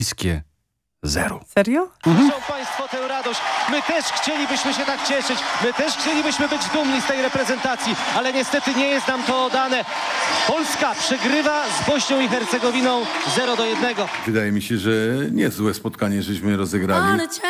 Bliskie 0. Serio? Czują Państwo tę radość. My też chcielibyśmy się tak cieszyć. My też chcielibyśmy być dumni z tej reprezentacji, ale niestety nie jest nam to dane. Polska przegrywa z Bośnią i Hercegowiną 0-1. Wydaje mi się, że niezłe spotkanie żeśmy rozegrali.